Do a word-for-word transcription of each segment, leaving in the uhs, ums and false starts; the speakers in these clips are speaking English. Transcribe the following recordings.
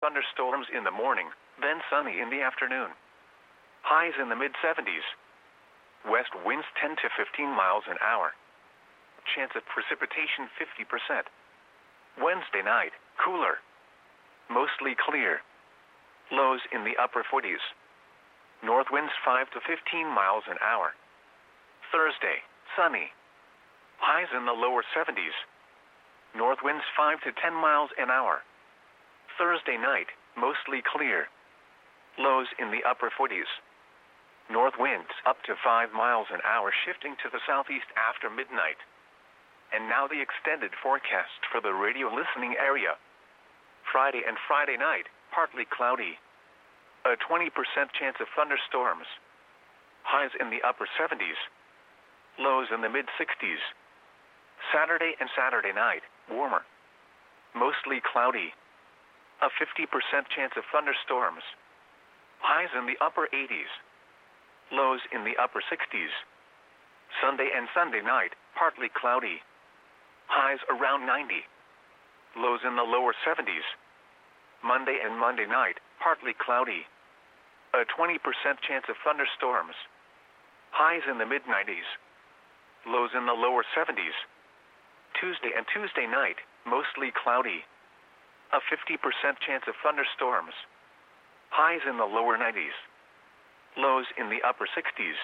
thunderstorms in the morning, then sunny in the afternoon. Highs in the mid seventies. West winds ten to fifteen miles an hour. Chance of precipitation fifty percent. Wednesday night, cooler. Mostly clear. Lows in the upper forties. North winds five to fifteen miles an hour. Thursday, sunny. Highs in the lower seventies. North winds five to ten miles an hour. Thursday night, mostly clear. Lows in the upper forties. North winds up to five miles an hour, shifting to the southeast after midnight. And now the extended forecast for the radio listening area. Friday and Friday night, partly cloudy. A twenty percent chance of thunderstorms. Highs in the upper seventies. Lows in the mid sixties. Saturday and Saturday night, warmer. Mostly cloudy. A fifty percent chance of thunderstorms. Highs in the upper eighties. Lows in the upper sixties. Sunday and Sunday night, partly cloudy. Highs around ninety. Lows in the lower seventies. Monday and Monday night, partly cloudy. A twenty percent chance of thunderstorms. Highs in the mid nineties. Lows in the lower seventies. Tuesday and Tuesday night, mostly cloudy. A fifty percent chance of thunderstorms. Highs in the lower nineties. Lows in the upper sixties.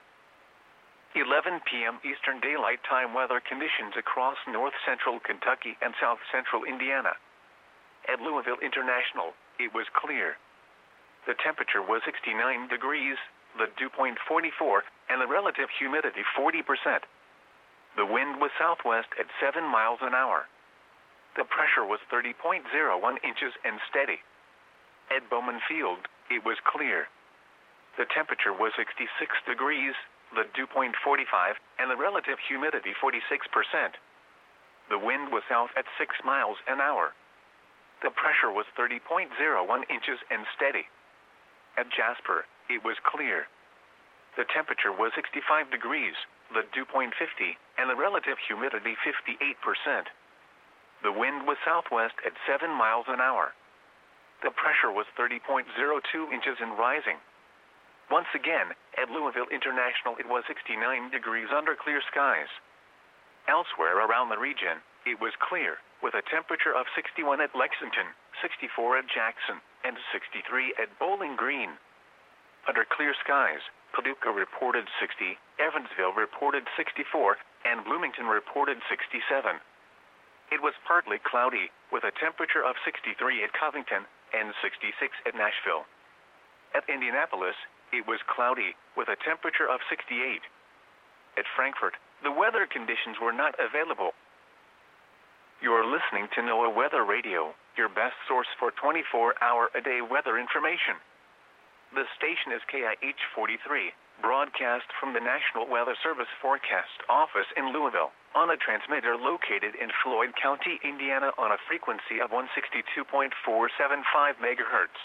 eleven p m Eastern Daylight Time weather conditions across north central Kentucky and south central Indiana. At Louisville International, it was clear. The temperature was sixty-nine degrees, the dew point forty-four, and the relative humidity forty percent. The wind was southwest at seven miles an hour. The pressure was thirty point zero one inches and steady. At Bowman Field, it was clear. The temperature was sixty-six degrees, the dew point forty-five, and the relative humidity forty-six percent. The wind was south at six miles an hour. The pressure was thirty point zero one inches and steady. At Jasper, it was clear. The temperature was sixty-five degrees, the dew point fifty, and the relative humidity fifty-eight percent. The wind was southwest at seven miles an hour. The pressure was thirty point zero two inches and rising. Once again, at Louisville International it was sixty-nine degrees under clear skies. Elsewhere around the region, it was clear, with a temperature of sixty-one at Lexington, sixty-four at Jackson, and sixty-three at Bowling Green. Under clear skies, Paducah reported sixty, Evansville reported sixty-four, and Bloomington reported sixty-seven. It was partly cloudy, with a temperature of sixty-three at Covington and sixty-six at Nashville. At Indianapolis, it was cloudy, with a temperature of sixty-eight. At Frankfort, the weather conditions were not available. You're listening to NOAA Weather Radio, your best source for twenty-four hour a day weather information. The station is K I H forty-three, broadcast from the National Weather Service Forecast Office in Louisville, on a transmitter located in Floyd County, Indiana on a frequency of one sixty-two point four seven five megahertz.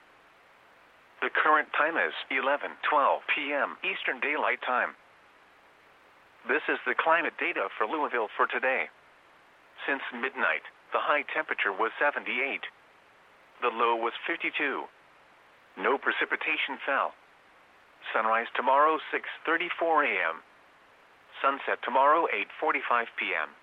The current time is eleven twelve p m Eastern Daylight Time. This is the climate data for Louisville for today. Since midnight, the high temperature was seventy-eight. The low was fifty-two. No precipitation fell. Sunrise tomorrow six thirty-four a m Sunset tomorrow eight forty-five p m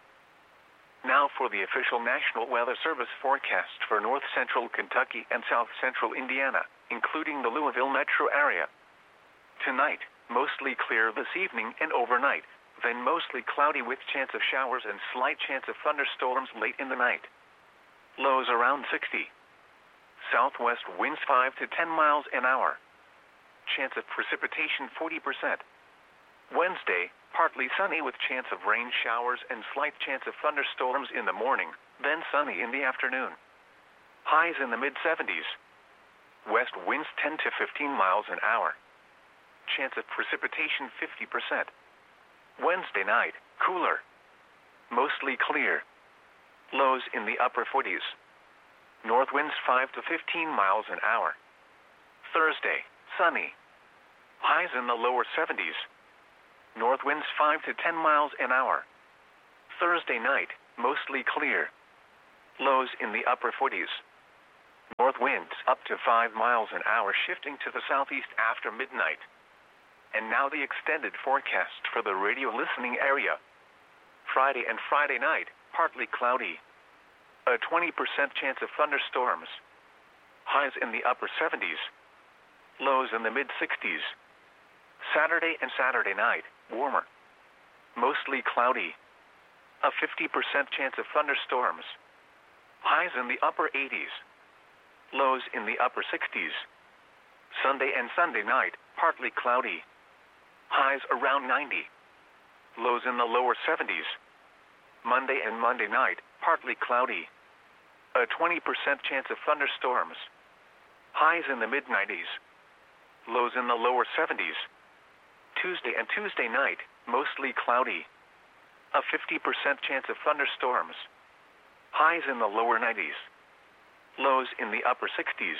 Now for the official National Weather Service forecast for north central Kentucky and south central Indiana, including the Louisville metro area. Tonight, mostly clear this evening and overnight, then mostly cloudy with chance of showers and slight chance of thunderstorms late in the night. Lows around sixty. Southwest winds five to ten miles an hour. Chance of precipitation forty percent. Wednesday, partly sunny with chance of rain showers and slight chance of thunderstorms in the morning, then sunny in the afternoon. Highs in the mid seventies. West winds ten to fifteen miles an hour. Chance of precipitation fifty percent. Wednesday night, cooler. Mostly clear. Lows in the upper forties. North winds five to fifteen miles an hour. Thursday, sunny. Highs in the lower seventies. North winds five to ten miles an hour. Thursday night, mostly clear. Lows in the upper forties. North North winds up to five miles an hour shifting to the southeast after midnight. And now the extended forecast for the radio listening area. Friday and Friday night, partly cloudy. A twenty percent chance of thunderstorms. Highs in the upper seventies. Lows in the mid-sixties. Saturday and Saturday night, warmer. Mostly cloudy. A fifty percent chance of thunderstorms. Highs in the upper eighties. Lows in the upper sixties. Sunday and Sunday night, partly cloudy. Highs around ninety. Lows in the lower seventies. Monday and Monday night, partly cloudy. A twenty percent chance of thunderstorms. Highs in the mid-nineties. Lows in the lower seventies. Tuesday and Tuesday night, mostly cloudy. A fifty percent chance of thunderstorms. Highs in the lower nineties. Lows in the upper sixties.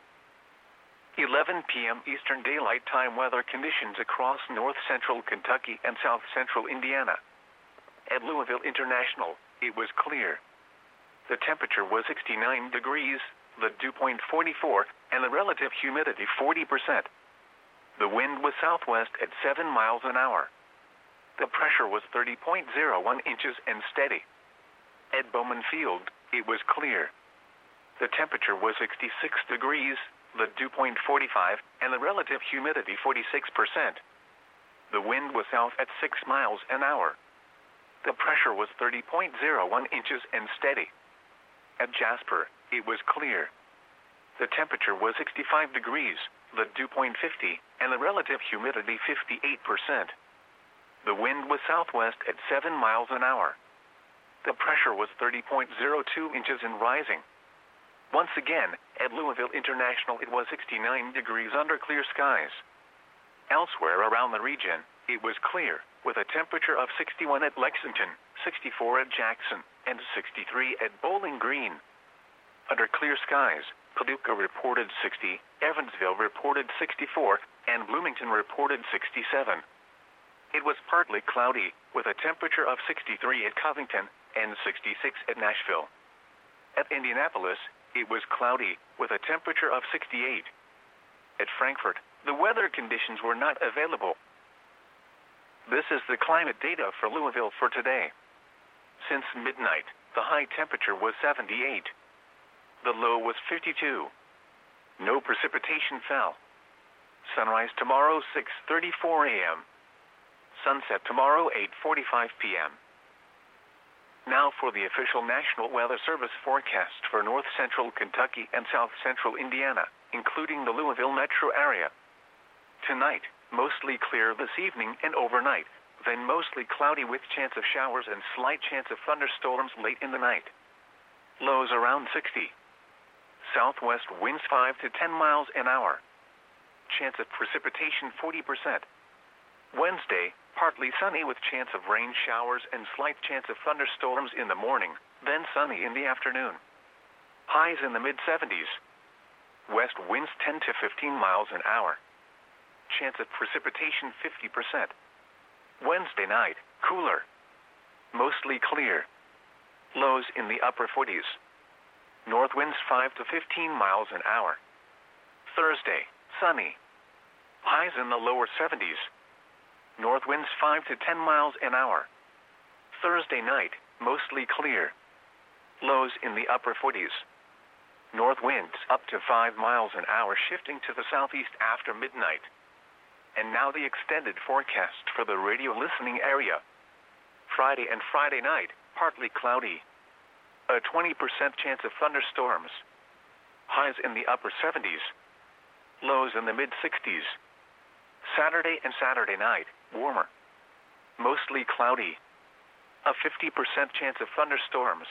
eleven p m Eastern Daylight Time weather conditions across north-central Kentucky and south-central Indiana. At Louisville International, it was clear. The temperature was sixty-nine degrees, the dew point forty-four, and the relative humidity forty percent. The wind was southwest at seven miles an hour. The pressure was thirty point zero one inches and steady. At Bowman Field, it was clear. The temperature was sixty-six degrees, the dew point forty-five, and the relative humidity forty-six percent. The wind was south at six miles an hour. The pressure was thirty point zero one inches and steady. At Jasper, it was clear. The temperature was sixty-five degrees, the dew point fifty, and the relative humidity fifty-eight percent. The wind was southwest at seven miles an hour. The pressure was thirty point zero two inches and rising. Once again, at Louisville International it was sixty-nine degrees under clear skies. Elsewhere around the region, it was clear, with a temperature of sixty-one at Lexington, sixty-four at Jackson, and sixty-three at Bowling Green. Under clear skies, Paducah reported sixty, Evansville reported sixty-four, and Bloomington reported sixty-seven. It was partly cloudy, with a temperature of sixty-three at Covington and sixty-six at Nashville. At Indianapolis, it was cloudy, with a temperature of sixty-eight. At Frankfort, the weather conditions were not available. This is the climate data for Louisville for today. Since midnight, the high temperature was seventy-eight. The low was fifty-two. No precipitation fell. Sunrise tomorrow, six thirty-four a m Sunset tomorrow, eight forty-five p m Now for the official National Weather Service forecast for north-central Kentucky and south-central Indiana, including the Louisville metro area. Tonight, mostly clear this evening and overnight, then mostly cloudy with chance of showers and slight chance of thunderstorms late in the night. Lows around sixty. Southwest winds five to ten miles an hour. Chance of precipitation forty percent. Wednesday, partly sunny with chance of rain showers and slight chance of thunderstorms in the morning, then sunny in the afternoon. Highs in the mid-seventies. West winds ten to fifteen miles an hour. Chance of precipitation fifty percent. Wednesday night, cooler. Mostly clear. Lows in the upper forties. North winds five to fifteen miles an hour. Thursday, sunny. Highs in the lower seventies. North winds five to ten miles an hour. Thursday night, mostly clear. Lows in the upper forties. North winds up to five miles an hour shifting to the southeast after midnight. And now the extended forecast for the radio listening area. Friday and Friday night, partly cloudy. A twenty percent chance of thunderstorms. Highs in the upper seventies. Lows in the mid-sixties. Saturday and Saturday night, warmer. Mostly cloudy. A fifty percent chance of thunderstorms.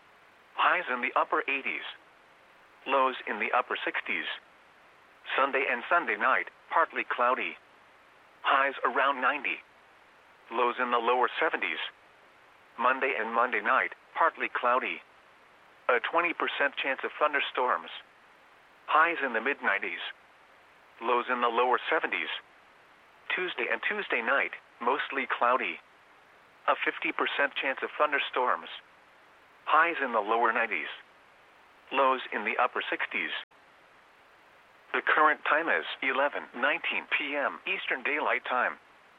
Highs in the upper eighties. Lows in the upper sixties. Sunday and Sunday night, partly cloudy. Highs around ninety. Lows in the lower seventies. Monday and Monday night, partly cloudy. A twenty percent chance of thunderstorms. Highs in the mid-nineties. Lows in the lower seventies. Tuesday and Tuesday night, mostly cloudy. A fifty percent chance of thunderstorms. Highs in the lower nineties. Lows in the upper sixties. The current time is eleven nineteen p m Eastern Daylight Time.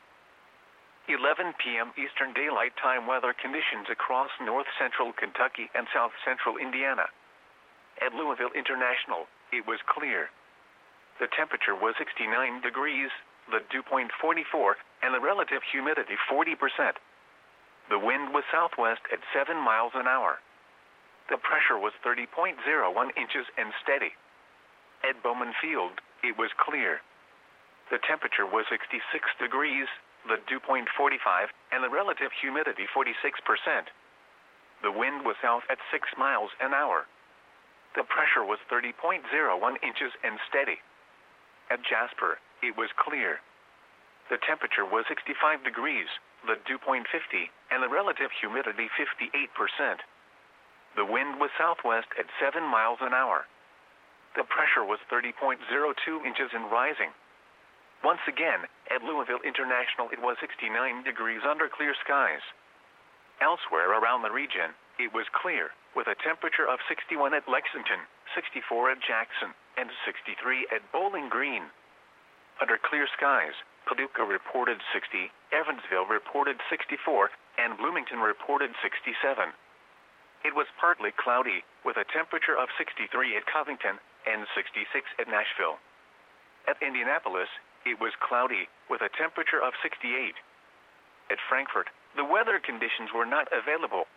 eleven p m Eastern Daylight Time weather conditions across north central Kentucky and south central Indiana. At Louisville International, it was clear. The temperature was sixty-nine degrees, the dew point forty-four, and the relative humidity forty percent. The wind was southwest at seven miles an hour. The pressure was thirty point zero one inches and steady. At Bowman Field, it was clear. The temperature was sixty-six degrees, the dew point forty-five, and the relative humidity forty-six percent. The wind was south at six miles an hour. The pressure was thirty point zero one inches and steady. At Jasper, it was clear. The temperature was sixty-five degrees, the dew point fifty, and the relative humidity fifty-eight percent. The wind was southwest at seven miles an hour. The pressure was thirty point zero two inches and rising. Once again, at Louisville International it was sixty-nine degrees under clear skies. Elsewhere around the region, it was clear, with a temperature of sixty-one at Lexington, sixty-four at Jackson, and sixty-three at Bowling Green. Under clear skies, Paducah reported sixty, Evansville reported sixty-four, and Bloomington reported sixty-seven. It was partly cloudy, with a temperature of sixty-three at Covington and sixty-six at Nashville. At Indianapolis, it was cloudy, with a temperature of sixty-eight. At Frankfort, the weather conditions were not available.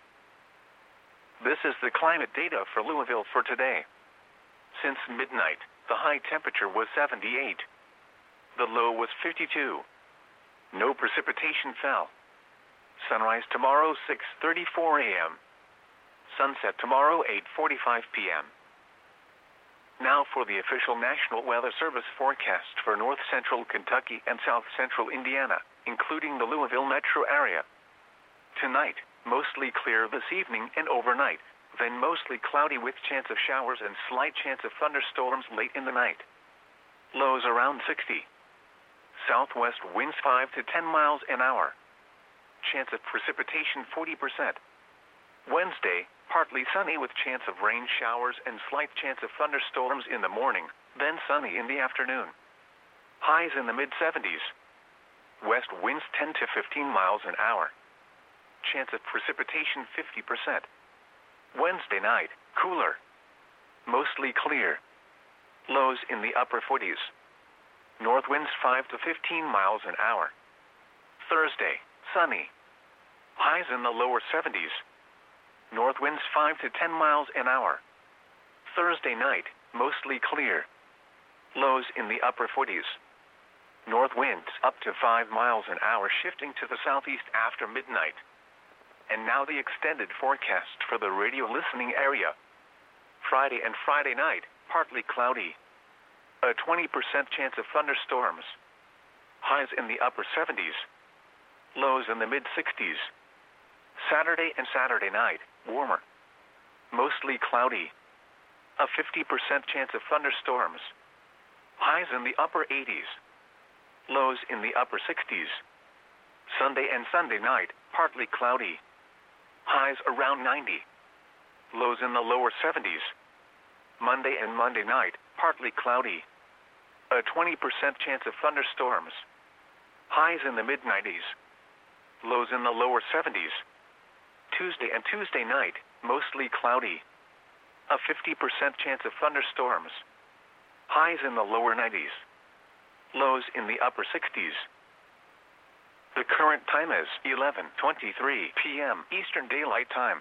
This is the climate data for Louisville for today. Since midnight, the high temperature was seventy-eight. The low was fifty-two. No precipitation fell. Sunrise tomorrow six thirty-four a m Sunset tomorrow eight forty-five p m Now for the official National Weather Service forecast for north central Kentucky and south central Indiana, including the Louisville metro area. Tonight, mostly clear this evening and overnight, then mostly cloudy with chance of showers and slight chance of thunderstorms late in the night. Lows around sixty. Southwest winds five to ten miles an hour. Chance of precipitation forty percent. Wednesday, partly sunny with chance of rain showers and slight chance of thunderstorms in the morning, then sunny in the afternoon. Highs in the mid seventies. West winds ten to fifteen miles an hour. Chance of precipitation fifty percent. Wednesday night, cooler. Mostly clear. Lows in the upper forties. North winds five to fifteen miles an hour. Thursday, sunny. Highs in the lower seventies. North winds five to ten miles an hour. Thursday night, mostly clear. Lows in the upper forties. North winds up to five miles an hour shifting to the southeast after midnight. And now the extended forecast for the radio listening area. Friday and Friday night, partly cloudy. A twenty percent chance of thunderstorms. Highs in the upper seventies. Lows in the mid sixties. Saturday and Saturday night, warmer. Mostly cloudy. A fifty percent chance of thunderstorms. Highs in the upper eighties. Lows in the upper sixties. Sunday and Sunday night, partly cloudy. Highs around ninety. Lows in the lower seventies. Monday and Monday night, partly cloudy. A twenty percent chance of thunderstorms. Highs in the mid nineties. Lows in the lower seventies. Tuesday and Tuesday night, mostly cloudy. A fifty percent chance of thunderstorms. Highs in the lower nineties. Lows in the upper sixties. The current time is eleven twenty-three p m Eastern Daylight Time.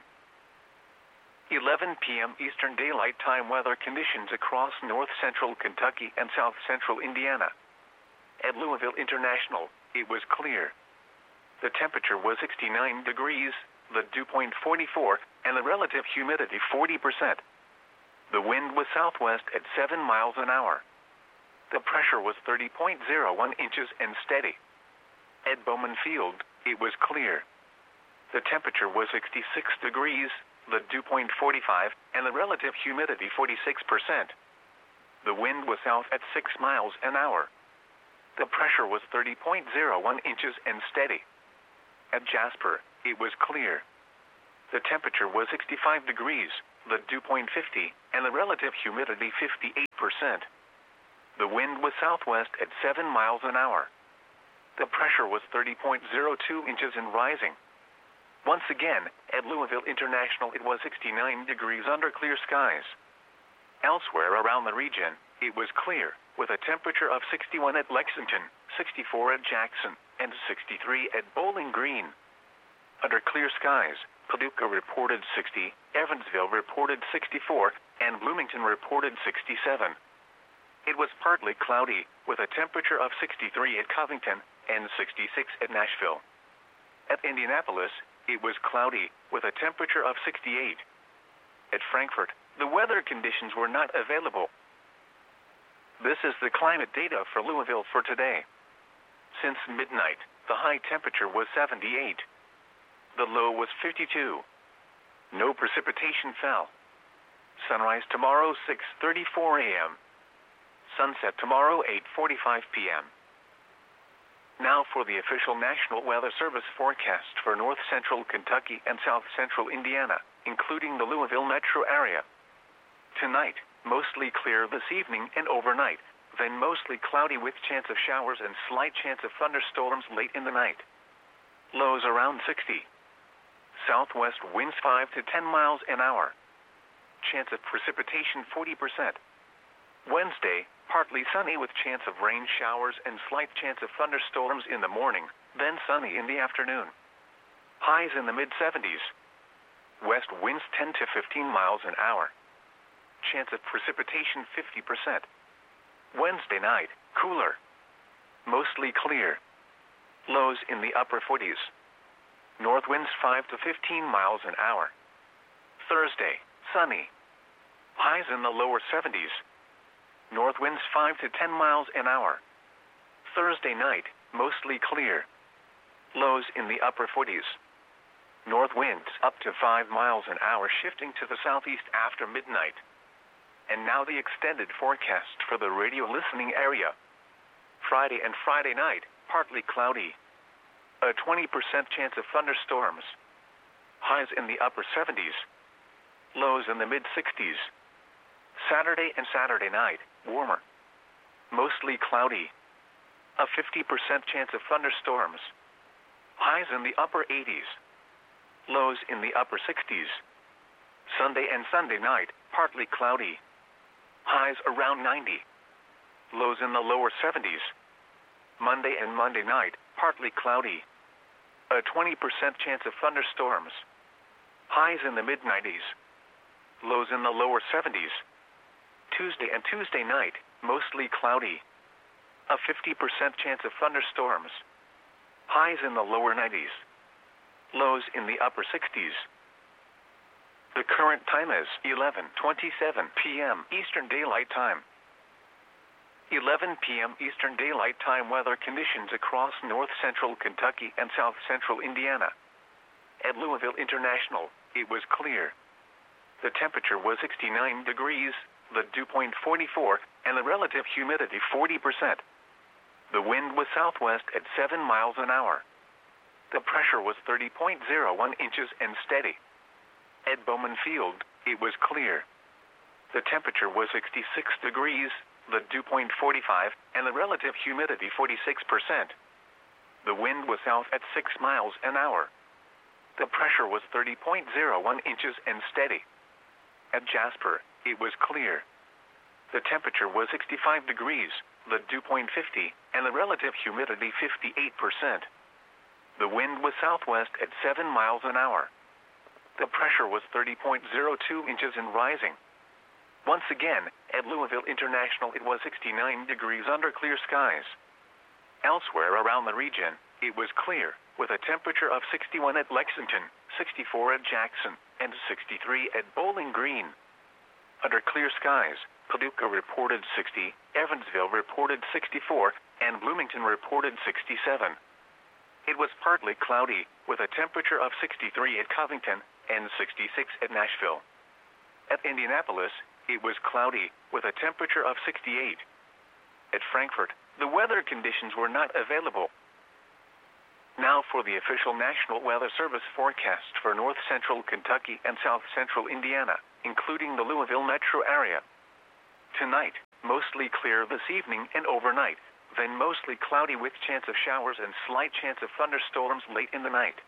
eleven p m Eastern Daylight Time weather conditions across north central Kentucky and south central Indiana. At Louisville International, it was clear. The temperature was sixty-nine degrees, the dew point forty-four, and the relative humidity forty percent. The wind was southwest at seven miles an hour. The pressure was thirty point zero one inches and steady. At Bowman Field, it was clear. The temperature was sixty-six degrees, the dew point forty-five, and the relative humidity forty-six percent. The wind was south at six miles an hour. The pressure was thirty point zero one inches and steady. At Jasper, it was clear. The temperature was sixty-five degrees, the dew point fifty, and the relative humidity fifty-eight percent. The wind was southwest at seven miles an hour. The pressure was thirty point zero two inches and rising. Once again, at Louisville International it was sixty-nine degrees under clear skies. Elsewhere around the region, it was clear, with a temperature of sixty-one at Lexington, sixty-four at Jackson, and sixty-three at Bowling Green. Under clear skies, Paducah reported sixty, Evansville reported sixty-four, and Bloomington reported sixty-seven. It was partly cloudy, with a temperature of sixty-three at Covington and sixty-six at Nashville. At Indianapolis, it was cloudy, with a temperature of sixty-eight. At Frankfort, the weather conditions were not available. This is the climate data for Louisville for today. Since midnight, the high temperature was seventy-eight. The low was fifty-two. No precipitation fell. Sunrise tomorrow six thirty-four a m Sunset tomorrow eight forty-five p m Now for the official National Weather Service forecast for north central Kentucky and south central Indiana, including the Louisville metro area. Tonight, mostly clear this evening and overnight, then mostly cloudy with chance of showers and slight chance of thunderstorms late in the night. Lows around sixty. Southwest winds five to ten miles an hour. Chance of precipitation forty percent. Wednesday, partly sunny with chance of rain showers and slight chance of thunderstorms in the morning, then sunny in the afternoon. Highs in the mid seventies. West winds ten to fifteen miles an hour. Chance of precipitation fifty percent. Wednesday night, cooler. Mostly clear. Lows in the upper forties. North winds five to fifteen miles an hour. Thursday, sunny. Highs in the lower seventies. North winds five to ten miles an hour. Thursday night, mostly clear. Lows in the upper forties. North winds up to five miles an hour shifting to the southeast after midnight. And now the extended forecast for the radio listening area. Friday and Friday night, partly cloudy. A twenty percent chance of thunderstorms. Highs in the upper seventies. Lows in the mid sixties. Saturday and Saturday night, warmer. Mostly cloudy. A fifty percent chance of thunderstorms. Highs in the upper eighties. Lows in the upper sixties. Sunday and Sunday night, partly cloudy. Highs around ninety. Lows in the lower seventies. Monday and Monday night, partly cloudy. A twenty percent chance of thunderstorms. Highs in the mid nineties. Lows in the lower seventies. Tuesday and Tuesday night, mostly cloudy. A fifty percent chance of thunderstorms. Highs in the lower nineties. Lows in the upper sixties. The current time is eleven twenty-seven p m Eastern Daylight Time. eleven p m Eastern Daylight Time weather conditions across north central Kentucky and south central Indiana. At Louisville International, it was clear. The temperature was sixty-nine degrees, the dew point forty-four, and the relative humidity forty percent. The wind was southwest at seven miles an hour. The pressure was thirty point zero one inches and steady. At Bowman Field, it was clear. The temperature was sixty-six degrees, the dew point forty-five, and the relative humidity forty-six percent. The wind was south at six miles an hour. The pressure was thirty point zero one inches and steady. At Jasper, it was clear. The temperature was sixty-five degrees, the dew point fifty, and the relative humidity fifty-eight percent. The wind was southwest at seven miles an hour. The pressure was thirty point zero two inches and rising. Once again, at Louisville International it was sixty-nine degrees under clear skies. Elsewhere around the region, it was clear, with a temperature of sixty-one at Lexington, sixty-four at Jackson, and sixty-three at Bowling Green. Under clear skies, Paducah reported sixty, Evansville reported sixty-four, and Bloomington reported sixty-seven. It was partly cloudy, with a temperature of sixty-three at Covington and sixty-six at Nashville. At Indianapolis, it was cloudy, with a temperature of sixty-eight. At Frankfort, the weather conditions were not available. Now for the official National Weather Service forecast for north central Kentucky and south central Indiana, including the Louisville metro area. Tonight, mostly clear this evening and overnight, then mostly cloudy with chance of showers and slight chance of thunderstorms late in the night.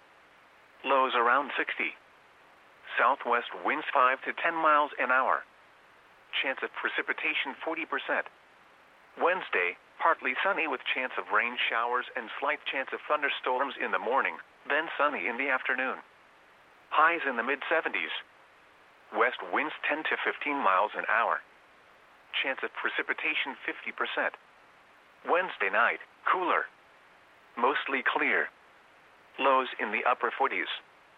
Lows around sixty. Southwest winds five to ten miles an hour. Chance of precipitation forty percent. Wednesday, partly sunny with chance of rain showers and slight chance of thunderstorms in the morning, then sunny in the afternoon. Highs in the mid seventies. West winds ten to fifteen miles an hour. Chance of precipitation fifty percent. Wednesday night, cooler. Mostly clear. Lows in the upper forties.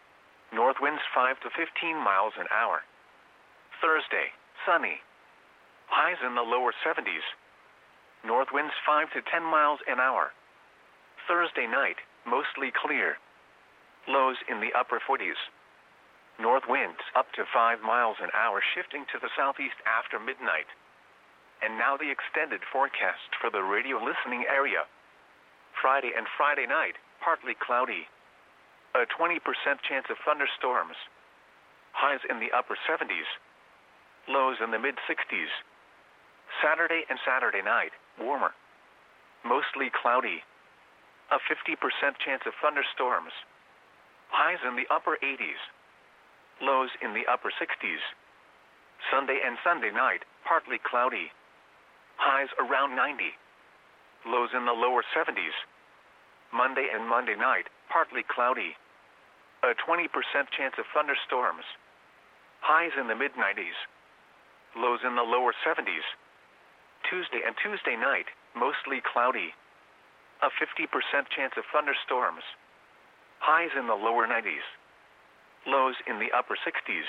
North winds five to fifteen miles an hour. Thursday, sunny. Highs in the lower seventies. North winds five to ten miles an hour. Thursday night, mostly clear. Lows in the upper forties. North winds up to five miles an hour shifting to the southeast after midnight. And now the extended forecast for the radio listening area. Friday and Friday night, partly cloudy. A twenty percent chance of thunderstorms. Highs in the upper seventies. Lows in the mid sixties. Saturday and Saturday night, warmer. Mostly cloudy. A fifty percent chance of thunderstorms. Highs in the upper eighties. Lows in the upper sixties. Sunday and Sunday night, partly cloudy. Highs around ninety. Lows in the lower seventies. Monday and Monday night, partly cloudy. A twenty percent chance of thunderstorms. Highs in the mid nineties. Lows in the lower seventies. Tuesday and Tuesday night, mostly cloudy. A fifty percent chance of thunderstorms. Highs in the lower nineties. Lows in the upper sixties.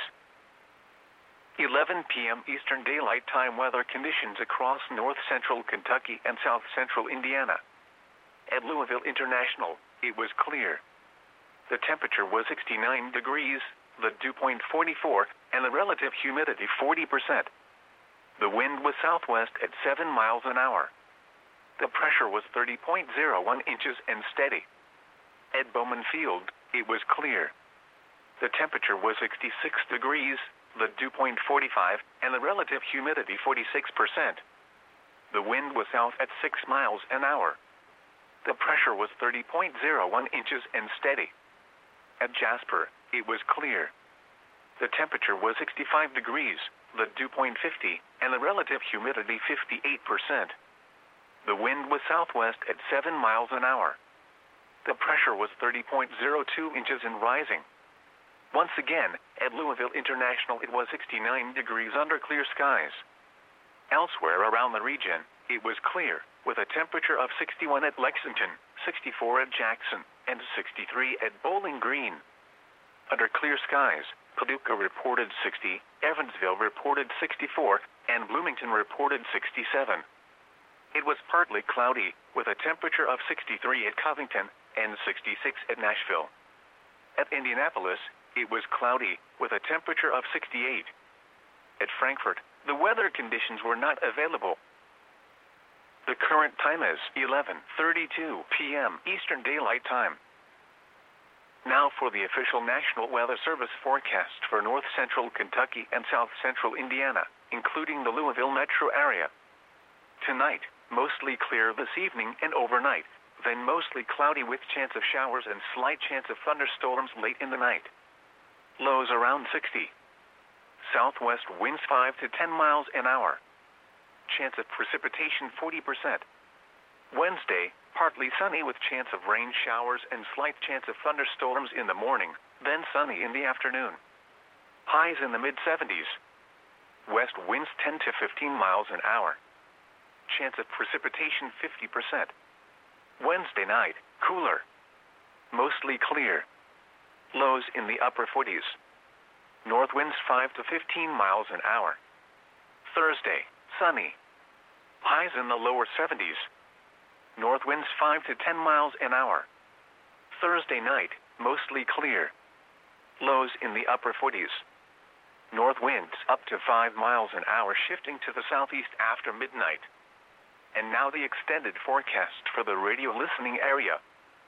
eleven p m Eastern Daylight Time weather conditions across north central Kentucky and south central Indiana. At Louisville International, it was clear. The temperature was sixty-nine degrees, the dew point forty-four, and the relative humidity forty percent. The wind was southwest at seven miles an hour. The pressure was thirty point zero one inches and steady. At Bowman Field, it was clear. The temperature was sixty-six degrees, the dew point forty-five, and the relative humidity forty-six percent. The wind was south at six miles an hour. The pressure was thirty point zero one inches and steady. At Jasper, it was clear. The temperature was sixty-five degrees, the dew point fifty, and the relative humidity fifty-eight percent. The wind was southwest at seven miles an hour. The pressure was thirty point zero two inches and rising. Once again, at Louisville International it was sixty-nine degrees under clear skies. Elsewhere around the region, it was clear, with a temperature of sixty-one at Lexington, sixty-four at Jackson, and sixty-three at Bowling Green. Under clear skies, Paducah reported sixty, Evansville reported sixty-four, and Bloomington reported sixty-seven. It was partly cloudy, with a temperature of sixty-three at Covington and sixty-six at Nashville. At Indianapolis, it was cloudy, with a temperature of sixty-eight. At Frankfort, the weather conditions were not available. The current time is eleven thirty-two p m Eastern Daylight Time. Now for the official National Weather Service forecast for north central Kentucky and south central Indiana, including the Louisville metro area. Tonight, mostly clear this evening and overnight, then mostly cloudy with chance of showers and slight chance of thunderstorms late in the night. Lows around sixty. Southwest winds five to ten miles an hour. Chance of precipitation forty percent. Wednesday, partly sunny with chance of rain showers and slight chance of thunderstorms in the morning, then sunny in the afternoon. Highs in the mid seventies. West winds ten to fifteen miles an hour. Chance of precipitation fifty percent. Wednesday night, cooler. Mostly clear. Lows in the upper forties. North winds five to fifteen miles an hour. Thursday, sunny. Highs in the lower seventies. North winds five to ten miles an hour. Thursday night, mostly clear. Lows in the upper forties. North winds up to five miles an hour shifting to the southeast after midnight. And now the extended forecast for the radio listening area.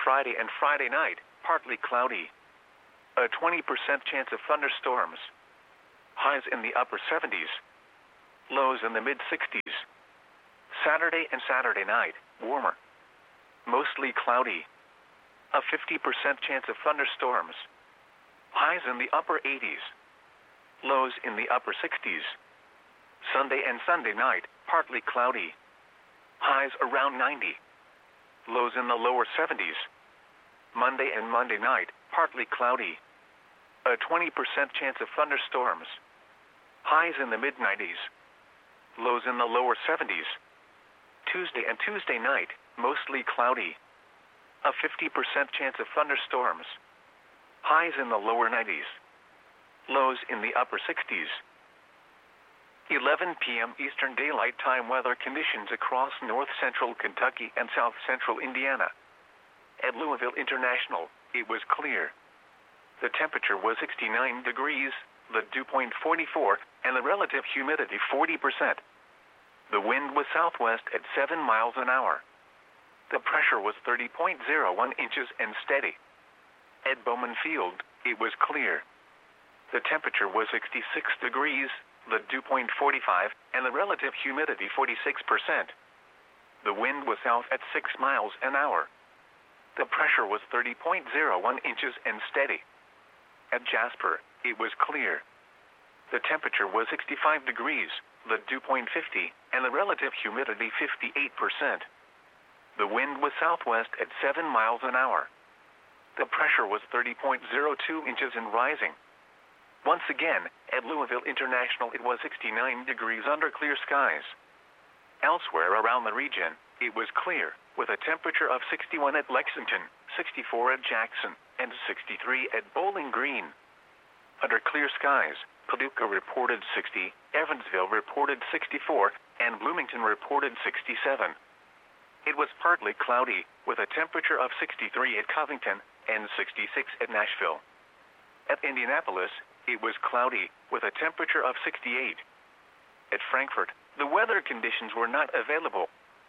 Friday and Friday night, partly cloudy. A twenty percent chance of thunderstorms. Highs in the upper seventies. Lows in the mid sixties. Saturday and Saturday night, warmer. Mostly cloudy. A fifty percent chance of thunderstorms. Highs in the upper eighties. Lows in the upper sixties. Sunday and Sunday night, partly cloudy. Highs around ninety. Lows in the lower seventies. Monday and Monday night, partly cloudy. A twenty percent chance of thunderstorms. Highs in the mid nineties. Lows in the lower seventies. Tuesday and Tuesday night, mostly cloudy. A fifty percent chance of thunderstorms. Highs in the lower nineties. Lows in the upper sixties. eleven p m Eastern Daylight Time weather conditions across north central Kentucky and south central Indiana. At Louisville International, it was clear. The temperature was sixty-nine degrees, the dew point forty-four, and the relative humidity forty percent. The wind was southwest at seven miles an hour. The pressure was thirty point zero one inches and steady. At Bowman Field, it was clear. The temperature was sixty-six degrees, the dew point forty-five, and the relative humidity forty-six percent. The wind was south at six miles an hour. The pressure was thirty point zero one inches and steady. At Jasper, it was clear. The temperature was sixty-five degrees, the dew point fifty, and the relative humidity fifty-eight percent. The wind was southwest at seven miles an hour. The pressure was thirty point zero two inches and rising. Once again, at Louisville International it was sixty-nine degrees under clear skies. Elsewhere around the region, it was clear, with a temperature of sixty-one at Lexington, sixty-four at Jackson, and sixty-three at Bowling Green. Under clear skies, Paducah reported sixty, Evansville reported sixty-four, and Bloomington reported sixty-seven. It was partly cloudy, with a temperature of sixty-three at Covington and sixty-six at Nashville. At Indianapolis, it was cloudy, with a temperature of sixty-eight. At Frankfort, the weather conditions were not available.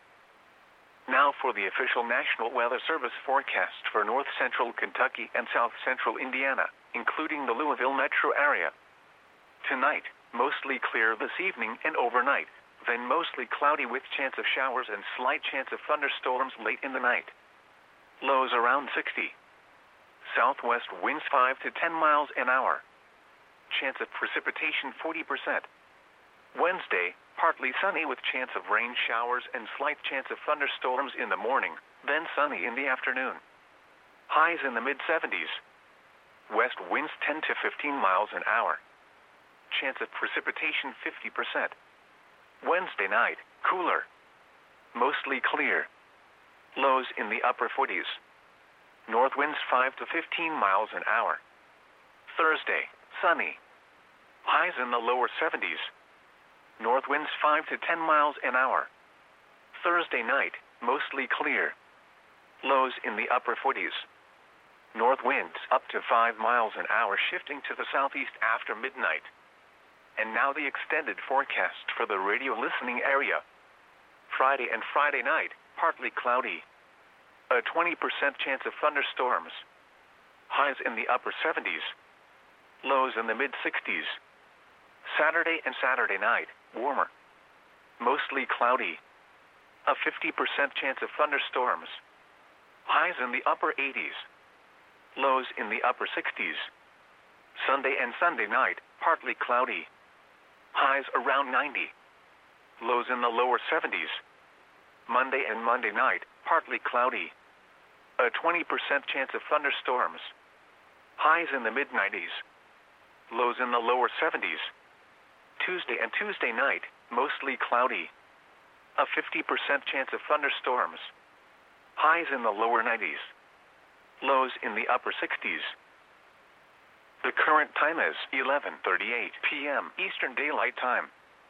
Now for the official National Weather Service forecast for north central Kentucky and south central Indiana, including the Louisville metro area. Tonight, mostly clear this evening and overnight, then mostly cloudy with chance of showers and slight chance of thunderstorms late in the night. Lows around sixty. Southwest winds five to ten miles an hour. Chance of precipitation forty percent. Wednesday, partly sunny with chance of rain showers and slight chance of thunderstorms in the morning, then sunny in the afternoon. Highs in the mid seventies. West winds ten to fifteen miles an hour. Chance of precipitation fifty percent. Wednesday night, cooler. Mostly clear. Lows in the upper forties. North winds five to fifteen miles an hour. Thursday, sunny. Highs in the lower seventies. North winds five to ten miles an hour. Thursday night, mostly clear. Lows in the upper forties. North winds up to five miles an hour shifting to the southeast after midnight. And now the extended forecast for the radio listening area. Friday and Friday night, partly cloudy. A twenty percent chance of thunderstorms. Highs in the upper seventies. Lows in the mid sixties. Saturday and Saturday night, warmer. Mostly cloudy. A fifty percent chance of thunderstorms. Highs in the upper eighties. Lows in the upper sixties. Sunday and Sunday night, partly cloudy. Highs around ninety. Lows in the lower seventies. Monday and Monday night, partly cloudy. A twenty percent chance of thunderstorms. Highs in the mid nineties. Lows in the lower seventies. Tuesday and Tuesday night, mostly cloudy. A fifty percent chance of thunderstorms. Highs in the lower nineties. Lows in the upper sixties. The current time is eleven thirty-eight p m Eastern Daylight Time.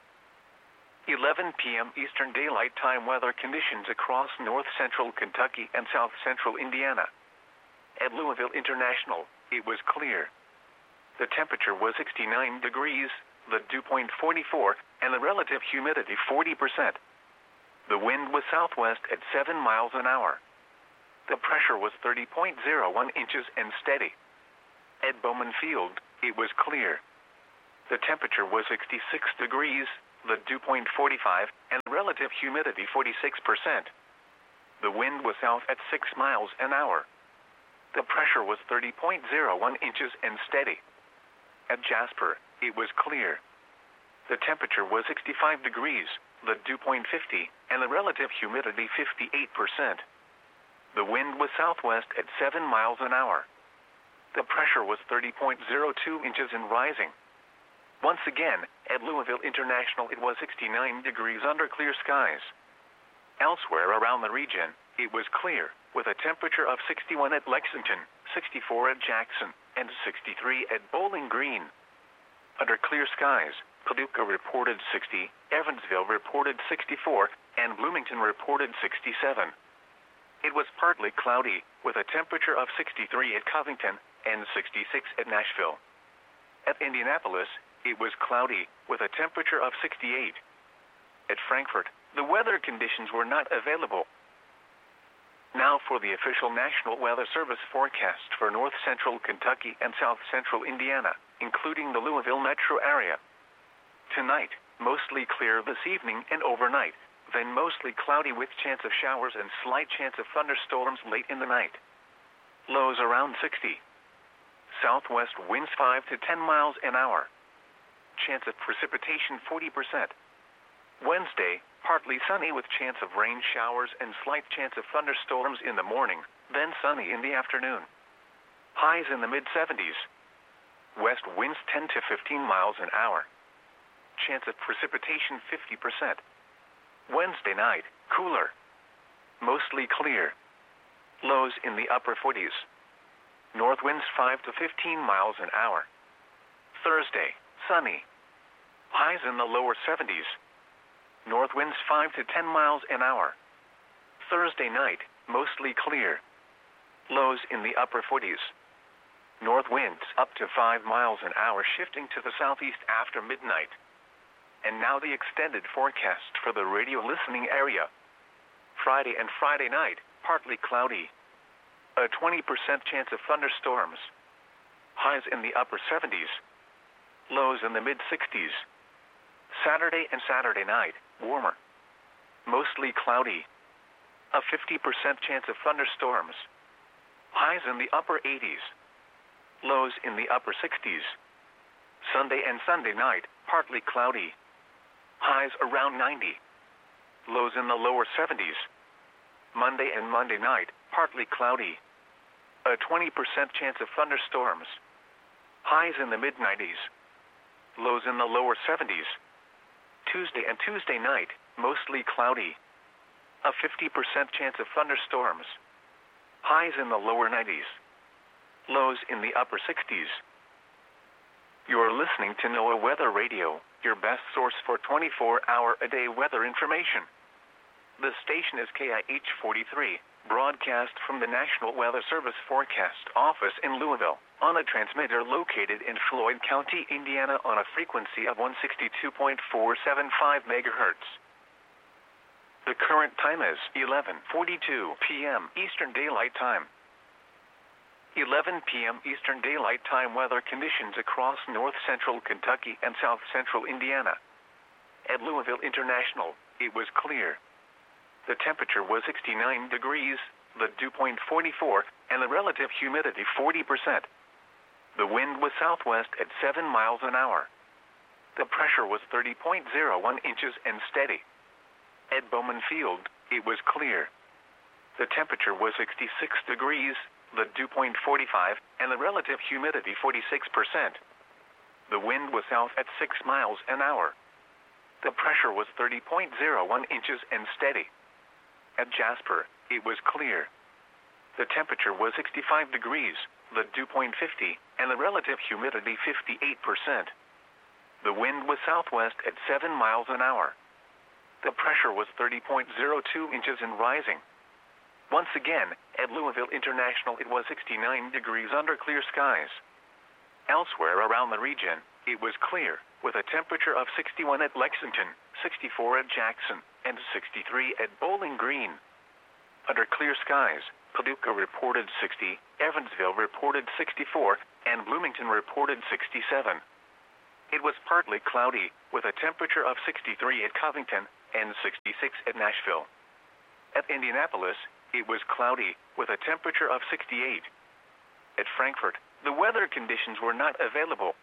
eleven p m Eastern Daylight Time weather conditions across north central Kentucky and south central Indiana. At Louisville International, it was clear. The temperature was sixty-nine degrees, the dew point forty-four, and the relative humidity forty percent. The wind was southwest at seven miles an hour. The pressure was thirty point zero one inches and steady. At Bowman Field, it was clear. The temperature was sixty-six degrees, the dew point forty-five, and relative humidity forty-six percent. The wind was south at six miles an hour. The pressure was thirty point zero one inches and steady. At Jasper, it was clear. The temperature was sixty-five degrees, the dew point fifty, and the relative humidity fifty-eight percent. The wind was southwest at seven miles an hour. The pressure was thirty point zero two inches and rising. Once again, at Louisville International it was sixty-nine degrees under clear skies. Elsewhere around the region, it was clear, with a temperature of sixty-one at Lexington, sixty-four at Jackson, and sixty-three at Bowling Green. Under clear skies, Paducah reported sixty, Evansville reported sixty-four, and Bloomington reported sixty-seven. It was partly cloudy, with a temperature of sixty-three at Covington and sixty-six at Nashville. At Indianapolis, it was cloudy, with a temperature of sixty-eight. At Frankfort, the weather conditions were not available. Now for the official National Weather Service forecast for north central Kentucky and south central Indiana, including the Louisville metro area. Tonight, mostly clear this evening and overnight, then mostly cloudy with chance of showers and slight chance of thunderstorms late in the night. Lows around sixty. Southwest winds five to ten miles an hour. Chance of precipitation forty percent. Wednesday, partly sunny with chance of rain showers and slight chance of thunderstorms in the morning, then sunny in the afternoon. Highs in the mid seventies. West winds ten to fifteen miles an hour. Chance of precipitation fifty percent. Wednesday night, cooler. Mostly clear. Lows in the upper forties. North winds five to fifteen miles an hour. Thursday, sunny. Highs in the lower seventies. North winds five to ten miles an hour. Thursday night, mostly clear. Lows in the upper forties. North winds up to five miles an hour shifting to the southeast after midnight. And now the extended forecast for the radio listening area. Friday and Friday night, partly cloudy. A twenty percent chance of thunderstorms. Highs in the upper seventies. Lows in the mid sixties. Saturday and Saturday night, warmer. Mostly cloudy. A fifty percent chance of thunderstorms. Highs in the upper eighties. Lows in the upper sixties. Sunday and Sunday night, partly cloudy. Highs around ninety. Lows in the lower seventies. Monday and Monday night, partly cloudy. A twenty percent chance of thunderstorms. Highs in the mid nineties. Lows in the lower seventies. Tuesday and Tuesday night, mostly cloudy. A fifty percent chance of thunderstorms. Highs in the lower nineties. Lows in the upper sixties. You're listening to NOAA Weather Radio, your best source for twenty-four hour a day weather information. The station is K I H forty-three, broadcast from the National Weather Service Forecast Office in Louisville, on a transmitter located in Floyd County, Indiana on a frequency of one sixty-two point four seven five megahertz. The current time is eleven forty-two p m Eastern Daylight Time. eleven p m Eastern Daylight Time weather conditions across north central Kentucky and south central Indiana. At Louisville International, it was clear. The temperature was sixty-nine degrees, the dew point forty-four, and the relative humidity forty percent. The wind was southwest at seven miles an hour. The pressure was thirty point zero one inches and steady. At Bowman Field, it was clear. The temperature was sixty-six degrees, the dew point forty-five, and the relative humidity forty-six percent. The wind was south at six miles an hour. The pressure was thirty point zero one inches and steady. At Jasper, it was clear. The temperature was sixty-five degrees, the dew point fifty, and the relative humidity fifty-eight percent. The wind was southwest at seven miles an hour. The pressure was thirty point zero two inches and rising. Once again, at Louisville International it was sixty-nine degrees under clear skies. Elsewhere around the region, it was clear, with a temperature of sixty-one at Lexington, sixty-four at Jackson, and sixty-three at Bowling Green. Under clear skies, Paducah reported sixty, Evansville reported sixty-four, and Bloomington reported sixty-seven. It was partly cloudy, with a temperature of sixty-three at Covington and sixty-six at Nashville. At Indianapolis, it was cloudy, with a temperature of sixty-eight. At Frankfort, the weather conditions were not available.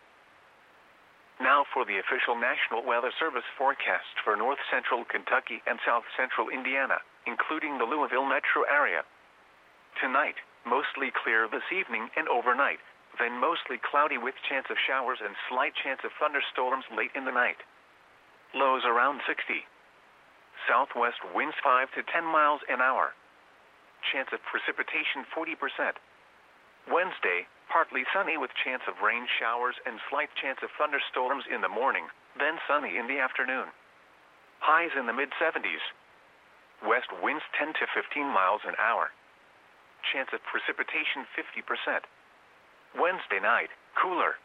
Now for the official National Weather Service forecast for north central Kentucky and south central Indiana, including the Louisville metro area. Tonight, mostly clear this evening and overnight, then mostly cloudy with chance of showers and slight chance of thunderstorms late in the night. Lows around sixty. Southwest winds five to ten miles an hour. Chance of precipitation forty percent. Wednesday, partly sunny with chance of rain showers and slight chance of thunderstorms in the morning, then sunny in the afternoon. Highs in the mid seventies. West winds ten to fifteen miles an hour. Chance of precipitation fifty percent. Wednesday night, cooler.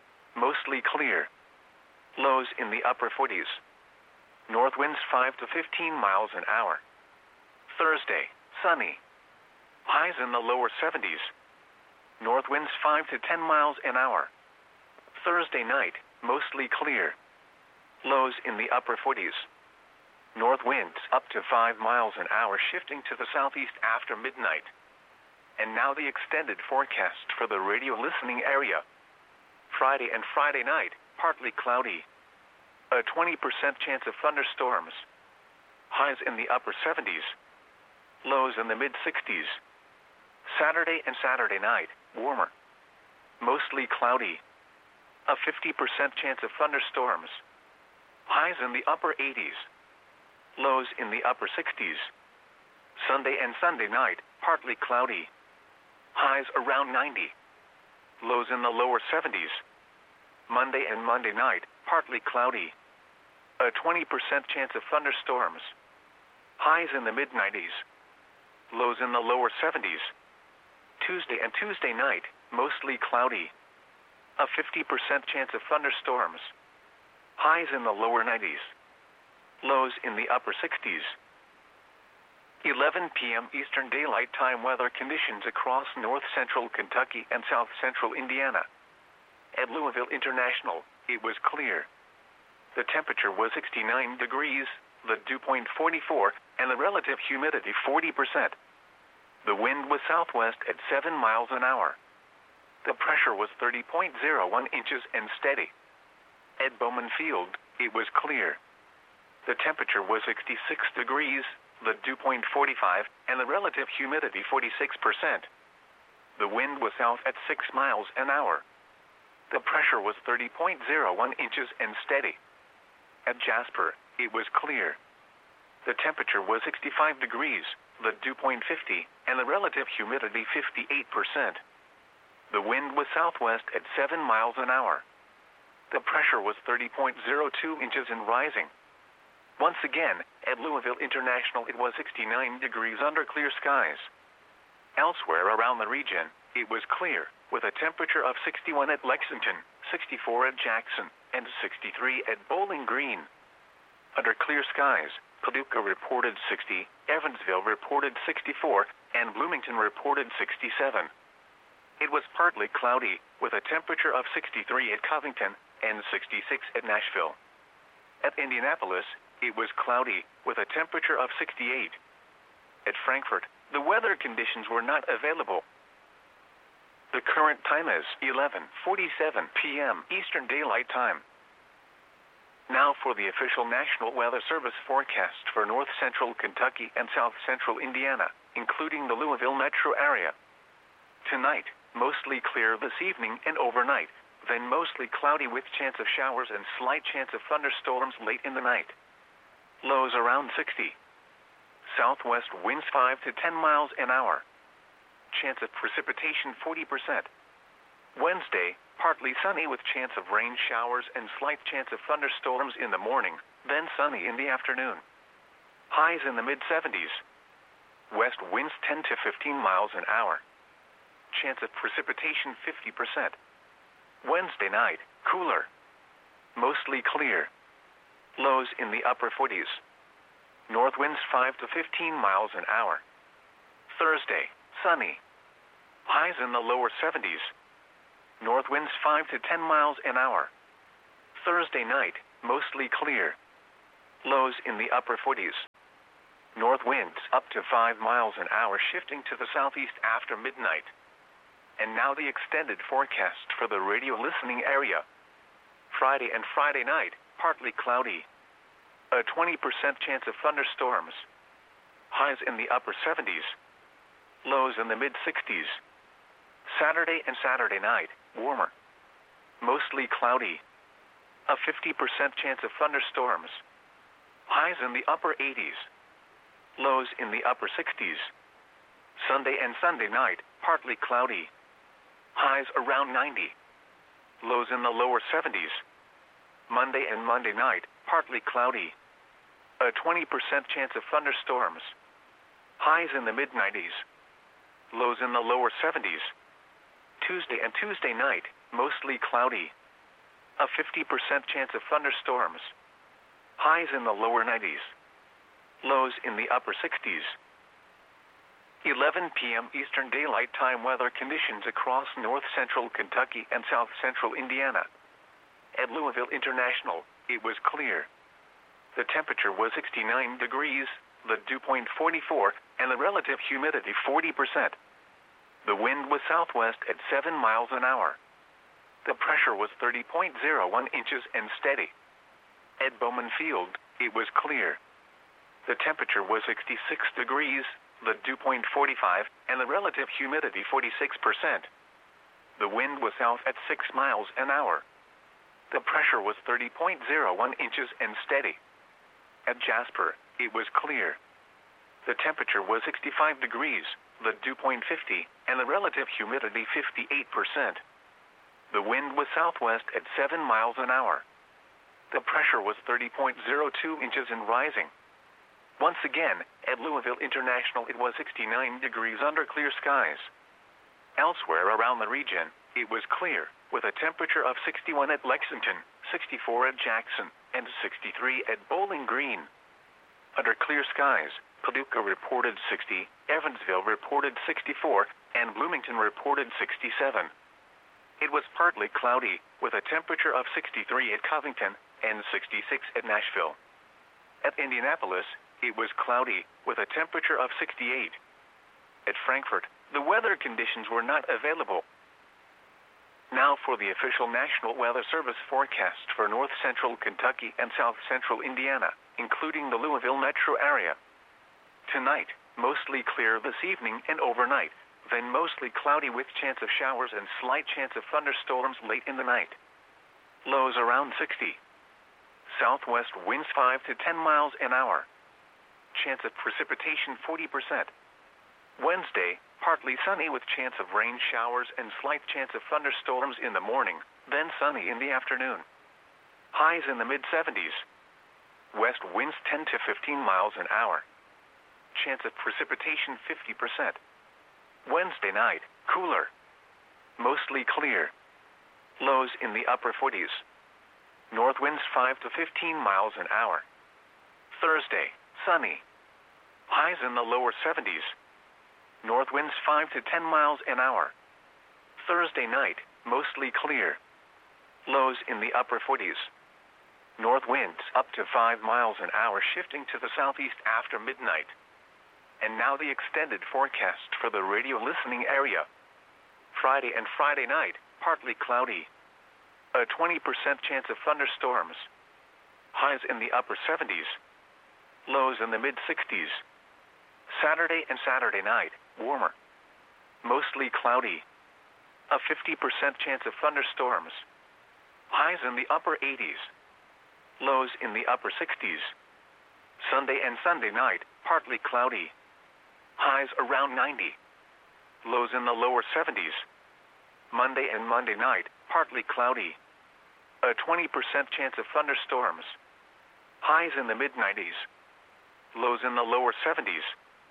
Mostly clear. Lows in the upper forties. North winds five to fifteen miles an hour. Thursday, sunny. Highs in the lower seventies. North winds five to ten miles an hour. Thursday night, mostly clear. Lows in the upper forties. North winds up to five miles an hour, shifting to the southeast after midnight. And now the extended forecast for the radio listening area. Friday and Friday night, partly cloudy. A twenty percent chance of thunderstorms. Highs in the upper seventies. Lows in the mid sixties. Saturday and Saturday night, warmer. Mostly cloudy. A fifty percent chance of thunderstorms. Highs in the upper eighties. Lows in the upper sixties. Sunday and Sunday night, partly cloudy. Highs around ninety. Lows in the lower seventies. Monday and Monday night, partly cloudy. A twenty percent chance of thunderstorms. Highs in the mid nineties. Lows in the lower seventies. Tuesday and Tuesday night, mostly cloudy. A fifty percent chance of thunderstorms. Highs in the lower nineties. Lows in the upper sixties. eleven p m Eastern Daylight Time weather conditions across north central Kentucky and south central Indiana. At Louisville International, it was clear. The temperature was sixty-nine degrees, the dew point forty-four, and the relative humidity forty percent. The wind was southwest at seven miles an hour. The pressure was thirty point zero one inches and steady. At Bowman Field, it was clear. The temperature was sixty-six degrees, the dew point forty-five, and the relative humidity forty-six percent. The wind was south at six miles an hour. The pressure was thirty point zero one inches and steady. At Jasper, it was clear. The temperature was sixty-five degrees, the dew point fifty, and the relative humidity fifty-eight percent. The wind was southwest at seven miles an hour. The pressure was thirty point zero two inches and rising. Once again, at Louisville International it was sixty-nine degrees under clear skies. Elsewhere around the region, it was clear, with a temperature of sixty-one at Lexington, sixty-four at Jackson, and sixty-three at Bowling Green. Under clear skies, Paducah reported sixty, Evansville reported sixty-four, and Bloomington reported sixty-seven. It was partly cloudy, with a temperature of sixty-three at Covington and sixty-six at Nashville. At Indianapolis, it was cloudy, with a temperature of sixty-eight. At Frankfort, the weather conditions were not available. The current time is eleven forty-seven p m Eastern Daylight Time. Now for the official National Weather Service forecast for north central Kentucky and south central Indiana, including the Louisville metro area. Tonight, mostly clear this evening and overnight, then mostly cloudy with chance of showers and slight chance of thunderstorms late in the night. Lows around sixty. Southwest winds five to ten miles an hour. Chance of precipitation forty percent. Wednesday, partly sunny with chance of rain showers and slight chance of thunderstorms in the morning, then sunny in the afternoon. Highs in the mid seventies. West winds ten to fifteen miles an hour. Chance of precipitation fifty percent. Wednesday night, cooler. Mostly clear. Lows in the upper forties. North winds five to fifteen miles an hour. Thursday, sunny. Highs in the lower seventies. North winds five to ten miles an hour. Thursday night, mostly clear. Lows in the upper forties. North winds up to five miles an hour, shifting to the southeast after midnight. And now the extended forecast for the radio listening area. Friday and Friday night, partly cloudy. A twenty percent chance of thunderstorms. Highs in the upper seventies. Lows in the mid sixties. Saturday and Saturday night, warmer. Mostly cloudy. A fifty percent chance of thunderstorms. Highs in the upper eighties. Lows in the upper sixties. Sunday and Sunday night, partly cloudy. Highs around ninety. Lows in the lower seventies. Monday and Monday night, partly cloudy. A twenty percent chance of thunderstorms. Highs in the mid nineties. Lows in the lower seventies. Tuesday and Tuesday night, mostly cloudy. A fifty percent chance of thunderstorms. Highs in the lower nineties. Lows in the upper sixties. eleven p m Eastern Daylight Time weather conditions across north central Kentucky and south central Indiana. At Louisville International, it was clear. The temperature was sixty-nine degrees, the dew point forty-four, and the relative humidity forty percent. The wind was southwest at seven miles an hour. The pressure was thirty point zero one inches and steady. At Bowman Field, it was clear. The temperature was sixty-six degrees, the dew point forty-five, and the relative humidity forty-six percent. The wind was south at six miles an hour. The pressure was thirty point zero one inches and steady. At Jasper, it was clear. The temperature was sixty-five degrees, the dew point fifty, and the relative humidity fifty-eight percent. The wind was southwest at seven miles an hour. The pressure was thirty point zero two inches and rising. Once again, at Louisville International, it was sixty-nine degrees under clear skies. Elsewhere around the region, it was clear, with a temperature of sixty-one at Lexington, sixty-four at Jackson, and sixty-three at Bowling Green. Under clear skies, Paducah reported sixty, Evansville reported sixty-four, and Bloomington reported sixty-seven. It was partly cloudy, with a temperature of sixty-three at Covington and sixty-six at Nashville. At Indianapolis, it was cloudy, with a temperature of sixty-eight. At Frankfort, the weather conditions were not available. Now for the official National Weather Service forecast for north central Kentucky and south central Indiana, including the Louisville metro area. Tonight, mostly clear this evening and overnight, then mostly cloudy with chance of showers and slight chance of thunderstorms late in the night. Lows around sixty. Southwest winds five to ten miles an hour. Chance of precipitation forty percent. Wednesday, partly sunny with chance of rain showers and slight chance of thunderstorms in the morning, then sunny in the afternoon. Highs in the mid seventies. West winds ten to fifteen miles an hour. Chance of precipitation fifty percent. Wednesday night, cooler. Mostly clear. Lows in the upper forties. North winds five to fifteen miles an hour. Thursday, sunny. Highs in the lower seventies. North winds five to ten miles an hour. Thursday night, mostly clear. Lows in the upper forties. North winds up to five miles an hour, shifting to the southeast after midnight. And now the extended forecast for the radio listening area. Friday and Friday night, partly cloudy. A twenty percent chance of thunderstorms. Highs in the upper seventies. Lows in the mid sixties. Saturday and Saturday night, warmer. Mostly cloudy. A fifty percent chance of thunderstorms. Highs in the upper eighties. Lows in the upper sixties. Sunday and Sunday night, partly cloudy. Highs around ninety. Lows in the lower seventies. Monday and Monday night, partly cloudy. A twenty percent chance of thunderstorms. Highs in the mid nineties. Lows in the lower seventies.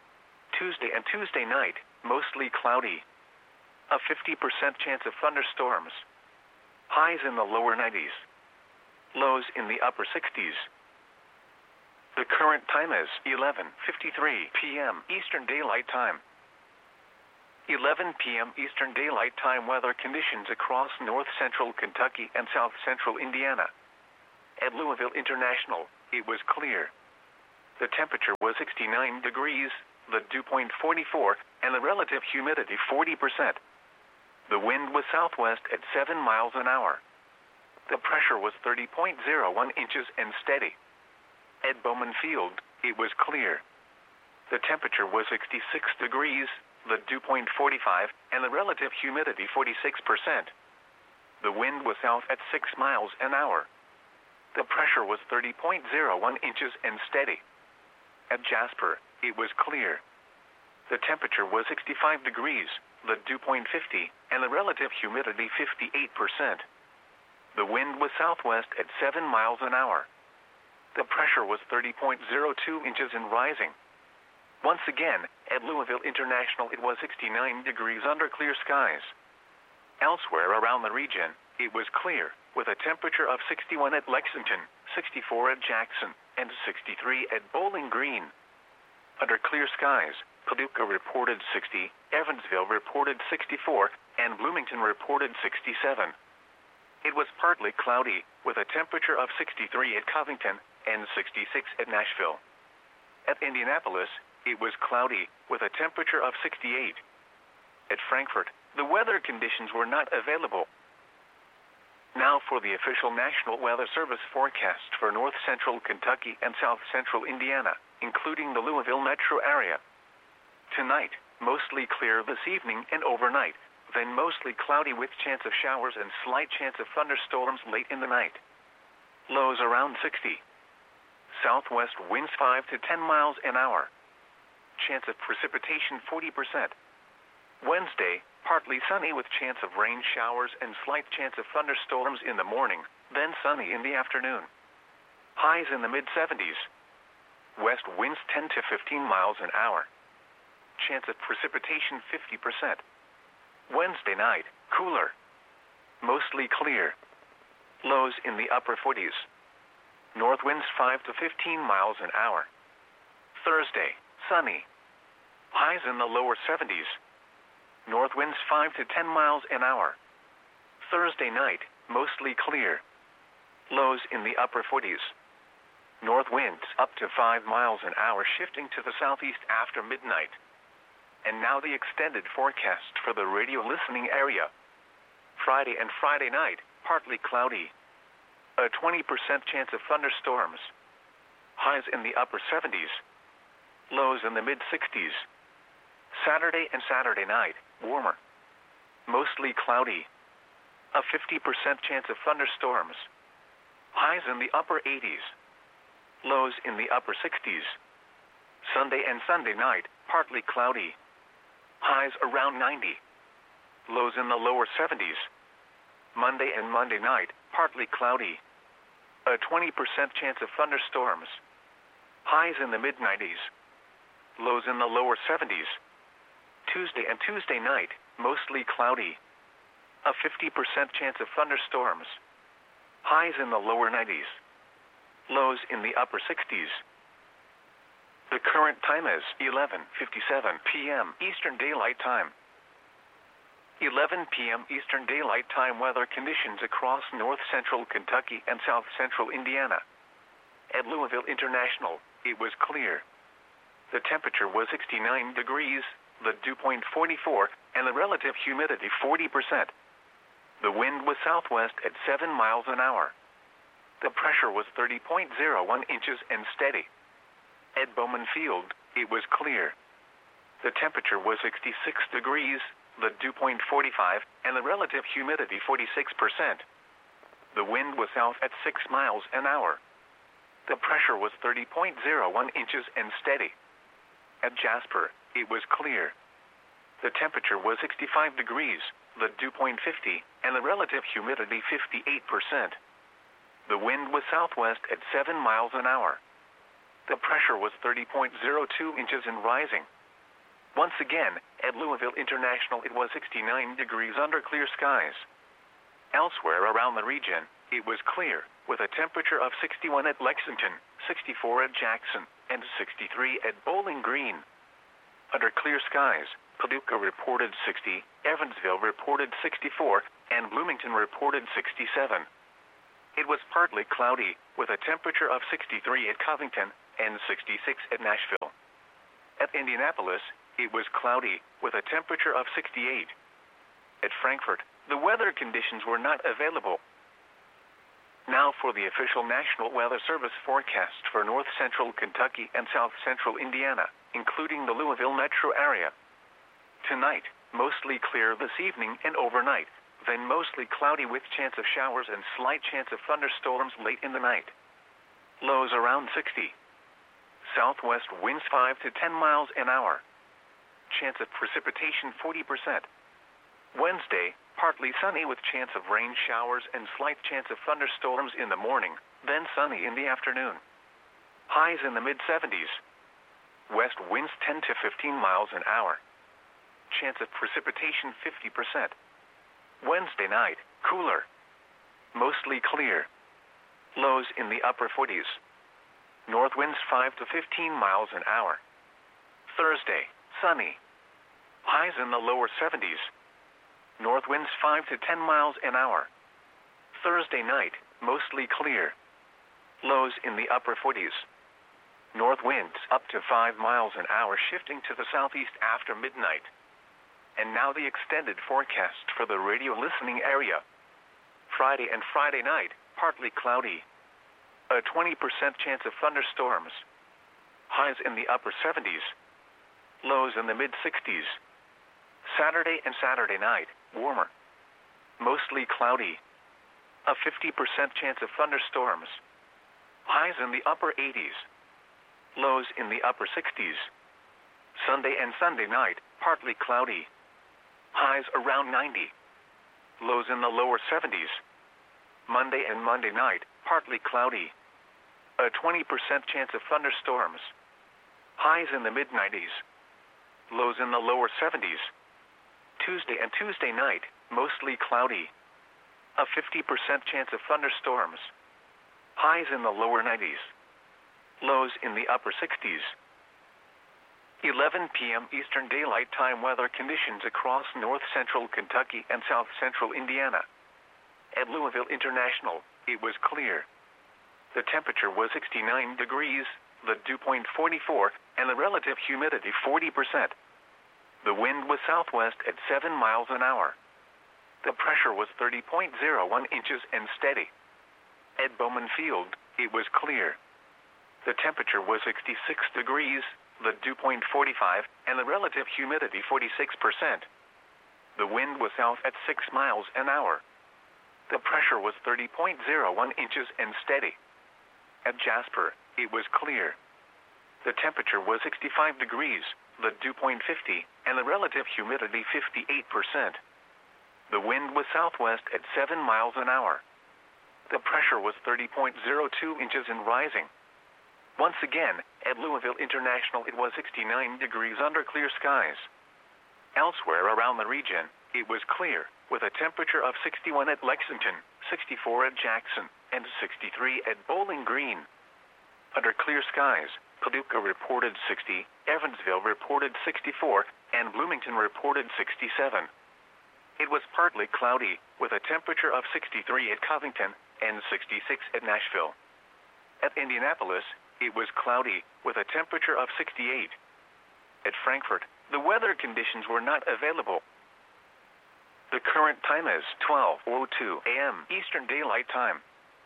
Tuesday and Tuesday night, mostly cloudy. A fifty percent chance of thunderstorms. Highs in the lower nineties. Lows in the upper sixties. The current time is eleven fifty-three p m Eastern Daylight Time. eleven p m Eastern Daylight Time weather conditions across north central Kentucky and south central Indiana. At Louisville International, it was clear. The temperature was sixty-nine degrees, the dew point forty-four, and the relative humidity forty percent. The wind was southwest at seven miles an hour. The pressure was thirty point zero one inches and steady. At Bowman Field, it was clear. The temperature was sixty-six degrees, the dew point forty-five, and the relative humidity forty-six percent. The wind was south at six miles an hour. The pressure was thirty point zero one inches and steady. At Jasper, it was clear. The temperature was sixty-five degrees, the dew point fifty, and the relative humidity fifty-eight percent. The wind was southwest at seven miles an hour. The pressure was thirty point zero two inches and rising. Once again, at Louisville International, it was sixty-nine degrees under clear skies. Elsewhere around the region, it was clear, with a temperature of sixty-one at Lexington, sixty-four at Jackson, and sixty-three at Bowling Green. Under clear skies, Paducah reported sixty, Evansville reported sixty-four, and Bloomington reported sixty-seven. It was partly cloudy, with a temperature of sixty-three at Covington and sixty-six at Nashville. At Indianapolis, it was cloudy, with a temperature of sixty-eight. At Frankfort, the weather conditions were not available. Now for the official National Weather Service forecast for north central Kentucky and south central Indiana, including the Louisville metro area. Tonight, mostly clear this evening and overnight, then mostly cloudy with chance of showers and slight chance of thunderstorms late in the night. Lows around sixty. Southwest winds five to ten miles an hour. Chance of precipitation forty percent. Wednesday, partly sunny with chance of rain showers and slight chance of thunderstorms in the morning, then sunny in the afternoon. Highs in the mid seventies. West winds ten to fifteen miles an hour. Chance of precipitation fifty percent. Wednesday night, cooler. Mostly clear. Lows in the upper forties. North winds five to fifteen miles an hour. Thursday, sunny. Highs in the lower seventies. North winds five to ten miles an hour. Thursday night, mostly clear. Lows in the upper forties. North winds up to five miles an hour, shifting to the southeast after midnight. And now the extended forecast for the radio listening area. Friday and Friday night, partly cloudy. A twenty percent chance of thunderstorms. Highs in the upper seventies. Lows in the mid sixties. Saturday and Saturday night, warmer. Mostly cloudy. A fifty percent chance of thunderstorms. Highs in the upper eighties. Lows in the upper sixties. Sunday and Sunday night, partly cloudy. Highs around ninety. Lows in the lower seventies. Monday and Monday night, partly cloudy. A twenty percent chance of thunderstorms. Highs in the mid nineties. Lows in the lower seventies. Tuesday and Tuesday night, mostly cloudy. A fifty percent chance of thunderstorms. Highs in the lower nineties. Lows in the upper sixties. The current time is eleven fifty-seven p m Eastern Daylight Time. eleven p m Eastern Daylight Time weather conditions across north central Kentucky and south central Indiana. At Louisville International, it was clear. The temperature was sixty-nine degrees, the dew point forty-four, and the relative humidity forty percent. The wind was southwest at seven miles an hour. The pressure was thirty point zero one inches and steady. At Bowman Field, it was clear. The temperature was sixty-six degrees, the dew point forty-five, and the relative humidity forty-six percent. The wind was south at six miles an hour. The pressure was thirty point zero one inches and steady. At Jasper, it was clear. The temperature was sixty-five degrees, the dew point fifty, and the relative humidity fifty-eight percent. The wind was southwest at seven miles an hour. The pressure was thirty point zero two inches and rising. Once again, at Louisville International, it was sixty-nine degrees under clear skies. Elsewhere around the region, it was clear, with a temperature of sixty-one at Lexington, sixty-four at Jackson, and sixty-three at Bowling Green. Under clear skies, Paducah reported sixty, Evansville reported sixty-four, and Bloomington reported sixty-seven. It was partly cloudy, with a temperature of sixty-three at Covington and sixty-six at Nashville. At Indianapolis, it was cloudy, with a temperature of sixty-eight. At Frankfort, the weather conditions were not available. Now for the official National Weather Service forecast for north central Kentucky and south central Indiana, including the Louisville metro area. Tonight, mostly clear this evening and overnight, then mostly cloudy with chance of showers and slight chance of thunderstorms late in the night. Lows around sixty. Southwest winds five to ten miles an hour. Chance of precipitation forty percent. Wednesday, partly sunny with chance of rain showers and slight chance of thunderstorms in the morning, then sunny in the afternoon. Highs in the mid seventies. West winds ten to fifteen miles an hour. Chance of precipitation fifty percent. Wednesday night, cooler. Mostly clear. Lows in the upper forties. North winds five to fifteen miles an hour. Thursday, sunny. Highs in the lower seventies. North winds five to ten miles an hour. Thursday night, mostly clear. Lows in the upper forties. North winds up to five miles an hour, shifting to the southeast after midnight. And now the extended forecast for the radio listening area. Friday and Friday night, partly cloudy. A twenty percent chance of thunderstorms. Highs in the upper seventies. Lows in the mid sixties. Saturday and Saturday night, warmer. Mostly cloudy. A fifty percent chance of thunderstorms. Highs in the upper eighties. Lows in the upper sixties. Sunday and Sunday night, partly cloudy. Highs around ninety. Lows in the lower seventies. Monday and Monday night, partly cloudy. A twenty percent chance of thunderstorms. Highs in the mid nineties. Lows in the lower seventies. Tuesday and Tuesday night, mostly cloudy. A fifty percent chance of thunderstorms. Highs in the lower nineties. Lows in the upper sixties. eleven p m Eastern Daylight Time weather conditions across north central Kentucky and south central Indiana. At Louisville International, it was clear. The temperature was sixty-nine degrees, the dew point forty-four, and the relative humidity forty percent. The wind was southwest at seven miles an hour. The pressure was thirty point zero one inches and steady. At Bowman Field, it was clear. The temperature was sixty-six degrees, the dew point forty-five, and the relative humidity forty-six percent. The wind was south at six miles an hour. The pressure was thirty point zero one inches and steady. At Jasper, it was clear. The temperature was sixty-five degrees, the dew point fifty, and the relative humidity fifty-eight percent. The wind was southwest at seven miles an hour. The pressure was thirty point zero two inches and rising. Once again, at Louisville International it was sixty-nine degrees under clear skies. Elsewhere around the region, it was clear, with a temperature of sixty-one at Lexington, sixty-four at Jackson, and sixty-three at Bowling Green. Under clear skies, Paducah reported sixty, Evansville reported sixty-four, and Bloomington reported sixty-seven. It was partly cloudy, with a temperature of sixty-three at Covington and sixty-six at Nashville. At Indianapolis, it was cloudy, with a temperature of sixty-eight. At Frankfort, the weather conditions were not available. The current time is twelve oh two a m Eastern Daylight Time.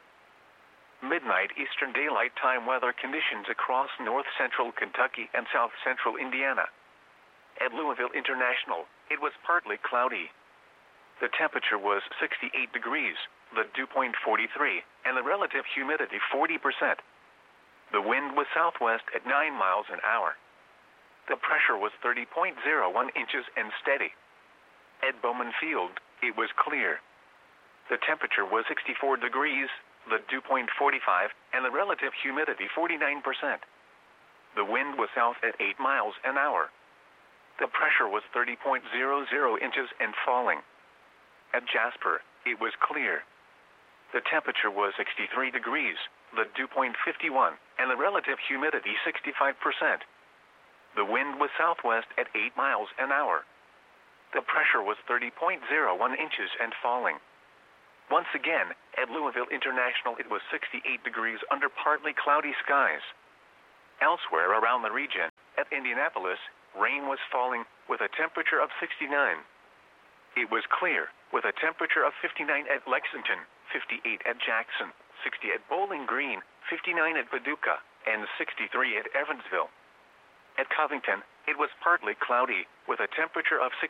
Midnight Eastern Daylight Time weather conditions across north central Kentucky and south central Indiana. At Louisville International, it was partly cloudy. The temperature was sixty-eight degrees, the dew point forty-three, and the relative humidity forty percent. The wind was southwest at nine miles an hour. The pressure was thirty point zero one inches and steady. At Bowman Field, it was clear. The temperature was sixty-four degrees, the dew point forty-five, and the relative humidity forty-nine percent. The wind was south at eight miles an hour. The pressure was thirty point zero zero inches and falling. At Jasper, it was clear. The temperature was sixty-three degrees, the dew point fifty-one, and the relative humidity sixty-five percent. The wind was southwest at eight miles an hour. The pressure was thirty point zero one inches and falling. Once again, at Louisville International it was sixty-eight degrees under partly cloudy skies. Elsewhere around the region, at Indianapolis, rain was falling with a temperature of sixty-nine. It was clear, with a temperature of fifty-nine at Lexington, fifty-eight at Jackson, sixty at Bowling Green, fifty-nine at Paducah, and sixty-three at Evansville. At Covington, it was partly cloudy, with a temperature of